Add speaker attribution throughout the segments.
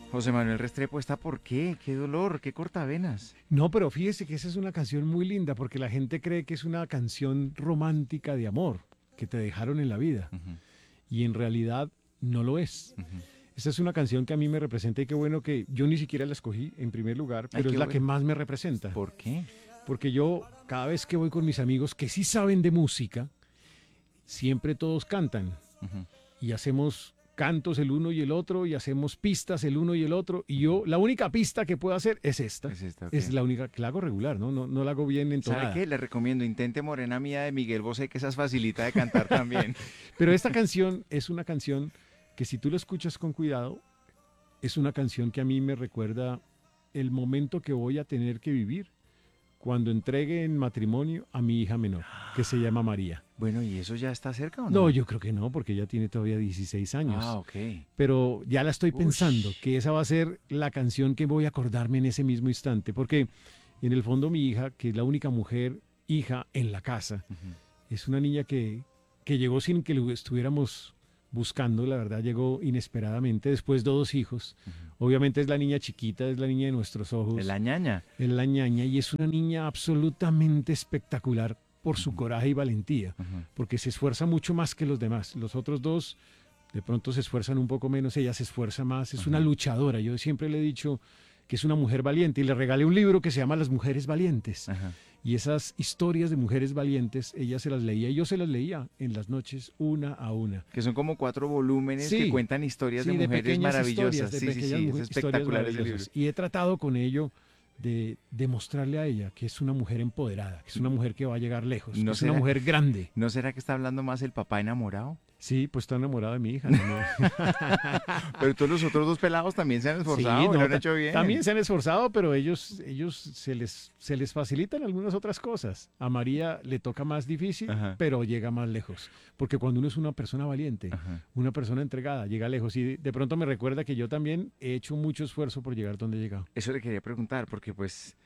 Speaker 1: José Manuel Restrepo, ¿está por qué? ¿Qué dolor? ¿Qué cortavenas?
Speaker 2: No, pero fíjese que esa es una canción muy linda porque la gente cree que es una canción romántica de amor que te dejaron en la vida
Speaker 1: Ujú,
Speaker 2: y en realidad no lo es.
Speaker 1: ujú.
Speaker 2: Esta es una canción que a mí me representa y qué bueno que yo ni siquiera la escogí en primer lugar,
Speaker 1: Ay,
Speaker 2: pero
Speaker 1: qué
Speaker 2: es la que
Speaker 1: bueno.
Speaker 2: más me representa.
Speaker 1: ¿Por qué?
Speaker 2: Porque yo cada vez que voy con mis amigos que sí saben de música, siempre todos cantan
Speaker 1: Ujú.
Speaker 2: y hacemos cantos el uno y el otro y hacemos pistas el uno y el otro y yo la única pista que puedo hacer es esta.
Speaker 1: Es esta, ok.
Speaker 2: Es la única que la hago regular, ¿no? No la hago bien
Speaker 1: ¿Sabe
Speaker 2: entonada.
Speaker 1: qué? Le recomiendo Intente Morena Mía de Miguel Bosé, que esa es facilita de cantar también.
Speaker 2: Pero esta canción es una canción que si tú la escuchas con cuidado, es una canción que a mí me recuerda el momento que voy a tener que vivir cuando entregue en matrimonio a mi hija menor, que se llama María.
Speaker 1: Bueno, ¿y eso ya está cerca o
Speaker 2: No,
Speaker 1: no?
Speaker 2: yo creo que no, porque ella tiene todavía 16
Speaker 1: Ah,
Speaker 2: años.
Speaker 1: ok.
Speaker 2: Pero ya la estoy pensando,
Speaker 1: Ush.
Speaker 2: que esa va a ser la canción que voy a acordarme en ese mismo instante, porque en el fondo mi hija, que es la única mujer hija en la casa,
Speaker 1: Ujú.
Speaker 2: es una niña que llegó sin que lo estuviéramos buscando, la verdad llegó inesperadamente, después de dos hijos. Obviamente es la niña chiquita, es la niña de nuestros
Speaker 1: De
Speaker 2: ojos,
Speaker 1: la ñaña.
Speaker 2: es la ñaña y es una niña absolutamente espectacular por su
Speaker 1: Ujú,
Speaker 2: coraje y valentía,
Speaker 1: ujú,
Speaker 2: porque se esfuerza mucho más que los demás. Los otros dos de pronto se esfuerzan un poco menos, ella se esfuerza más, es una
Speaker 1: ujú.
Speaker 2: luchadora. Yo siempre le he dicho que es una mujer valiente y le regalé un libro que se llama Las Mujeres Valientes.
Speaker 1: Ajá.
Speaker 2: Y esas historias de mujeres valientes, ella se las leía y yo se las leía en las noches una a una.
Speaker 1: Que son como 4 volúmenes que
Speaker 2: Sí,
Speaker 1: cuentan historias de
Speaker 2: sí, de
Speaker 1: mujeres
Speaker 2: pequeñas historias,
Speaker 1: maravillosas.
Speaker 2: de
Speaker 1: Sí, sí,
Speaker 2: pequeñas
Speaker 1: sí, es
Speaker 2: historias
Speaker 1: espectacular ese libro.
Speaker 2: maravillosas. Y he tratado con ello de mostrarle a ella que es una mujer empoderada, que es una mujer que va a llegar lejos, que
Speaker 1: ¿No
Speaker 2: es una
Speaker 1: será,
Speaker 2: mujer grande.
Speaker 1: ¿No será que está hablando más el papá enamorado?
Speaker 2: Sí, pues está enamorada de mi hija también.
Speaker 1: Pero todos los otros dos pelados también se han
Speaker 2: Sí,
Speaker 1: esforzado y lo
Speaker 2: no,
Speaker 1: han hecho bien.
Speaker 2: también se han esforzado, pero ellos se les facilitan algunas otras cosas. A María le toca más difícil,
Speaker 1: Ajá,
Speaker 2: pero llega más lejos. Porque cuando uno es una persona valiente,
Speaker 1: ajá.
Speaker 2: una persona entregada, llega lejos. Y de pronto me recuerda que yo también he hecho mucho esfuerzo por llegar donde he llegado.
Speaker 1: Eso le quería preguntar, porque pues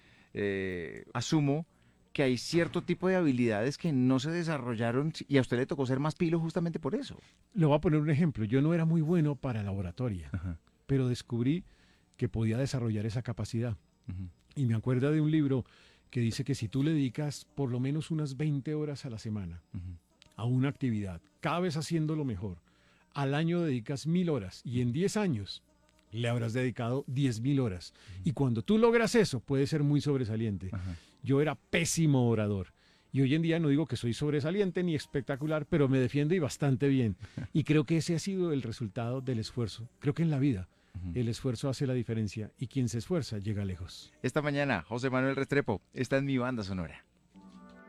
Speaker 1: asumo que hay cierto tipo de habilidades que no se desarrollaron y a usted le tocó ser más pilo justamente por eso.
Speaker 2: Le voy a poner un ejemplo. Yo no era muy bueno para la oratoria,
Speaker 1: Ajá,
Speaker 2: pero descubrí que podía desarrollar esa capacidad.
Speaker 1: ujú,
Speaker 2: Y me acuerdo de un libro que dice que si tú le dedicas por lo menos unas 20 horas a la semana
Speaker 1: ujú.
Speaker 2: a una actividad, cada vez haciéndolo mejor, al año dedicas 1000 horas y en 10 años le habrás dedicado 10.000 horas. Y cuando tú logras eso, puede ser muy sobresaliente.
Speaker 1: Ajá.
Speaker 2: Yo era pésimo orador. Y hoy en día no digo que soy sobresaliente ni espectacular, pero me defiendo y bastante bien. Y creo que ese ha sido el resultado del esfuerzo. Creo que en la vida
Speaker 1: Ujú.
Speaker 2: el esfuerzo hace la diferencia y quien se esfuerza llega lejos.
Speaker 1: Esta mañana, José Manuel Restrepo está en mi banda sonora.